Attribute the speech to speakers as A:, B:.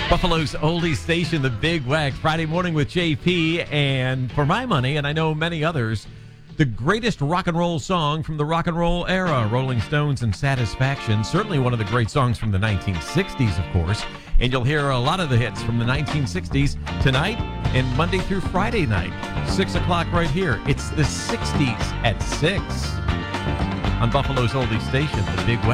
A: Buffalo's oldie station, the Big Wag, Friday morning with JP. And for my money, and I know many others, the greatest rock and roll song from the rock and roll era, Rolling Stones and Satisfaction. Certainly one of the great songs from the 1960s, of course. And you'll hear a lot of the hits from the 1960s tonight and Monday through Friday night, 6 o'clock right here. It's the 60s at 6 on Buffalo's oldie station, the Big Wag.